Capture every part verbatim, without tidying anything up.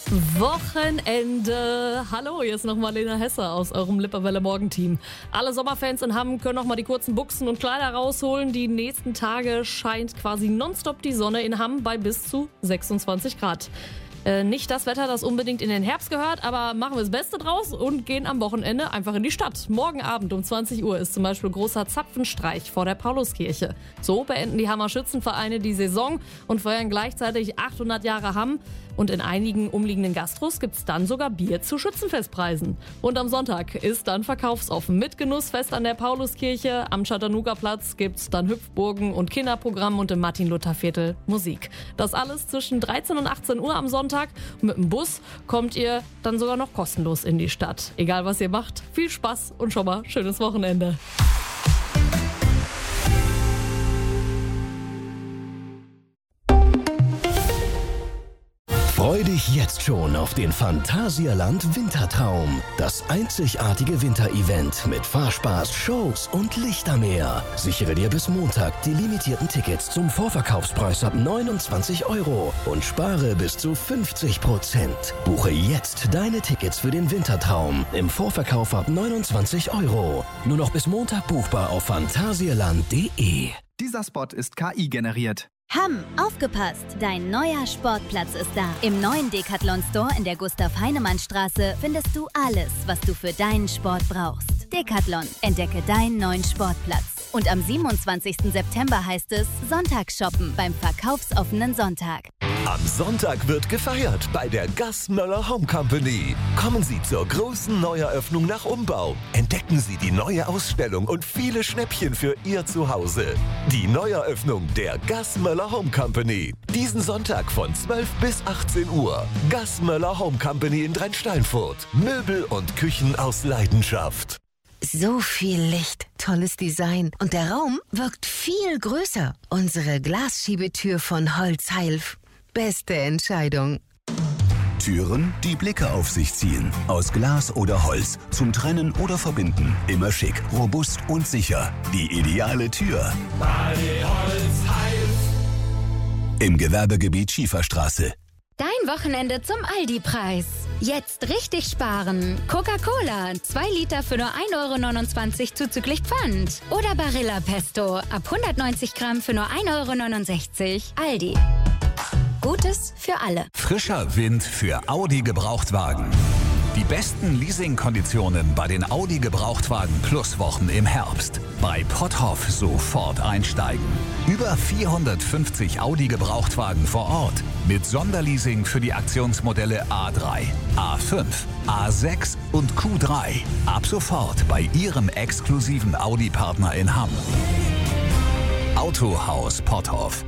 Wochenende. Hallo, hier ist nochmal Lena Hesse aus eurem Lippewelle Morgenteam. Alle Sommerfans in Hamm können nochmal die kurzen Buchsen und Kleider rausholen. Die nächsten Tage scheint quasi nonstop die Sonne in Hamm bei bis zu sechsundzwanzig Grad. Äh, nicht das Wetter, das unbedingt in den Herbst gehört, aber machen wir das Beste draus und gehen am Wochenende einfach in die Stadt. Morgen Abend um zwanzig Uhr ist zum Beispiel großer Zapfenstreich vor der Pauluskirche. So beenden die Hammer Schützenvereine die Saison und feiern gleichzeitig achthundert Jahre Hamm. Und in einigen umliegenden Gastros gibt's dann sogar Bier zu Schützenfestpreisen. Und am Sonntag ist dann verkaufsoffen mit Genussfest an der Pauluskirche. Am Chattanooga-Platz gibt's dann Hüpfburgen und Kinderprogramm und im Martin-Luther-Viertel Musik. Das alles zwischen dreizehn und achtzehn Uhr am Sonntag. Und mit dem Bus kommt ihr dann sogar noch kostenlos in die Stadt. Egal was ihr macht, viel Spaß und schon mal schönes Wochenende. Freu dich jetzt schon auf den Phantasialand Wintertraum. Das einzigartige Winterevent mit Fahrspaß, Shows und Lichtermeer. Sichere dir bis Montag die limitierten Tickets zum Vorverkaufspreis ab neunundzwanzig Euro und spare bis zu fünfzig Prozent. Buche jetzt deine Tickets für den Wintertraum im Vorverkauf ab neunundzwanzig Euro. Nur noch bis Montag buchbar auf phantasialand punkt de. Dieser Spot ist K I generiert. Hamm, aufgepasst! Dein neuer Sportplatz ist da. Im neuen Decathlon Store in der Gustav-Heinemann-Straße findest du alles, was du für deinen Sport brauchst. Decathlon, entdecke deinen neuen Sportplatz. Und am siebenundzwanzigsten September heißt es Sonntagsshoppen beim verkaufsoffenen Sonntag. Am Sonntag wird gefeiert bei der Gassmöller Home Company. Kommen Sie zur großen Neueröffnung nach Umbau. Entdecken Sie die neue Ausstellung und viele Schnäppchen für Ihr Zuhause. Die Neueröffnung der Gassmöller Home Company. Diesen Sonntag von zwölf bis achtzehn Uhr. Gassmöller Home Company in Drentsteinfurt. Möbel und Küchen aus Leidenschaft. So viel Licht, tolles Design und der Raum wirkt viel größer. Unsere Glasschiebetür von Holz Heilf. Beste Entscheidung. Türen, die Blicke auf sich ziehen. Aus Glas oder Holz. Zum Trennen oder Verbinden. Immer schick, robust und sicher. Die ideale Tür. Bei Holz Heilf. Im Gewerbegebiet Schieferstraße. Dein Wochenende zum Aldi-Preis. Jetzt richtig sparen. Coca-Cola, zwei Liter für nur ein Euro neunundzwanzig zuzüglich Pfand. Oder Barilla Pesto, ab hundertneunzig Gramm für nur ein Euro neunundsechzig. Aldi. Gutes für alle. Frischer Wind für Audi Gebrauchtwagen. Die besten Leasingkonditionen bei den Audi Gebrauchtwagen Plus Wochen im Herbst. Bei Potthoff sofort einsteigen. Über vierhundertfünfzig Audi Gebrauchtwagen vor Ort. Mit Sonderleasing für die Aktionsmodelle A drei, A fünf, A sechs und Q drei. Ab sofort bei Ihrem exklusiven Audi-Partner in Hamm. Autohaus Potthoff.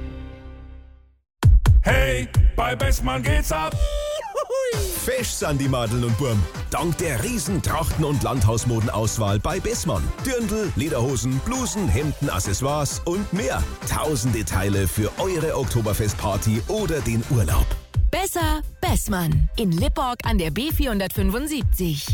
Hey, bei Bessmann geht's ab. Fesch sind die Madeln und Burm. Dank der riesen Trachten- und Landhausmodenauswahl bei Bessmann. Dirndl, Lederhosen, Blusen, Hemden, Accessoires und mehr. Tausende Teile für eure Oktoberfestparty oder den Urlaub. Besser Bessmann. In Lipporg an der B vierhundertfünfundsiebzig.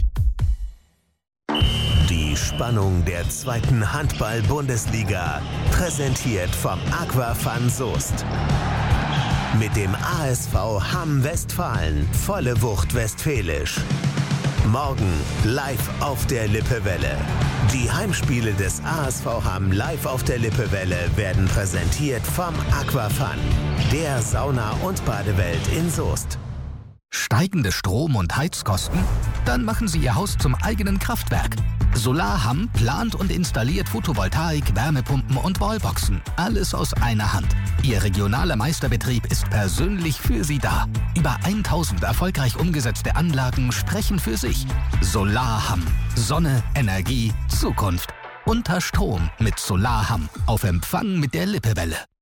Die Spannung der zweiten Handball-Bundesliga. Präsentiert vom Aquafan Soest. Mit dem A S V Hamm Westfalen, volle Wucht westfälisch. Morgen live auf der Lippewelle. Die Heimspiele des A S V Hamm live auf der Lippewelle werden präsentiert vom Aquafan, der Sauna- und Badewelt in Soest. Steigende Strom- und Heizkosten? Dann machen Sie Ihr Haus zum eigenen Kraftwerk. Solar Hamm plant und installiert Photovoltaik, Wärmepumpen und Wallboxen. Alles aus einer Hand. Ihr regionaler Meisterbetrieb ist persönlich für Sie da. Über tausend erfolgreich umgesetzte Anlagen sprechen für sich. Solar Hamm. Sonne, Energie, Zukunft. Unter Strom mit Solar Hamm. Auf Empfang mit der Lippewelle.